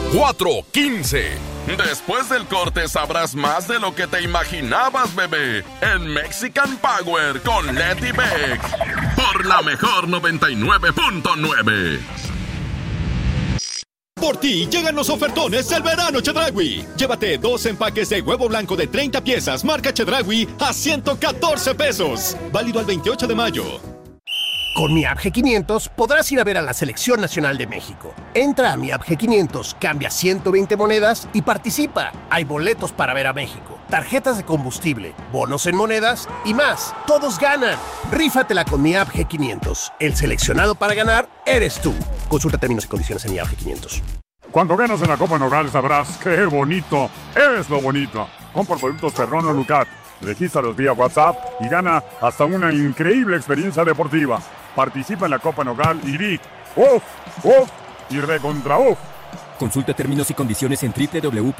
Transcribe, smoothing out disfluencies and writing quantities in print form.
4:15. Después del corte sabrás más de lo que te imaginabas, bebé. En Mexican Power con Letty Beck. Por la mejor 99.9. Por ti llegan los ofertones del verano Chedraui. Llévate 2 empaques de huevo blanco de 30 piezas marca Chedraui a $114. Válido al 28 de mayo. Con mi app G500 podrás ir a ver a la Selección Nacional de México. Entra a mi app G500, cambia 120 monedas y participa. Hay boletos para ver a México, tarjetas de combustible, bonos en monedas y más. ¡Todos ganan! Rífatela con mi app G500. El seleccionado para ganar eres tú. Consulta términos y condiciones en mi app G500. Cuando ganas en la Copa Nogal sabrás qué bonito es lo bonito. Compra productos Perrón o Lucat. Regístralos vía WhatsApp y gana hasta una increíble experiencia deportiva. Participa en la Copa Nogal y di ¡uf! ¡uf! Y recontra ¡uf! Consulta términos y condiciones en www.